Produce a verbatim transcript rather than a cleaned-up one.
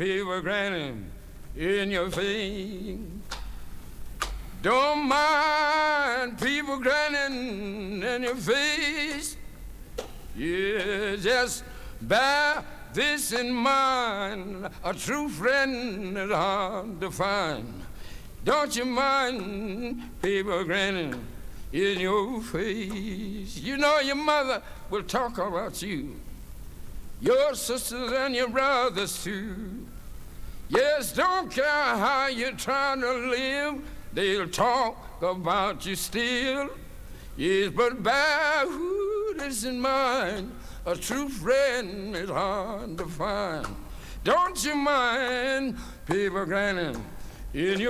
people grinning in your face. Don't mind people grinning in your face. Yeah, just bear this in mind. A true friend is hard to find. Don't you mind people grinning in your face. You know your mother will talk about you, your sisters and your brothers too. Yes, don't care how you're trying to live, they'll talk about you still. Yes, but bear this in mind, a true friend is hard to find. Don't you mind people grinning in your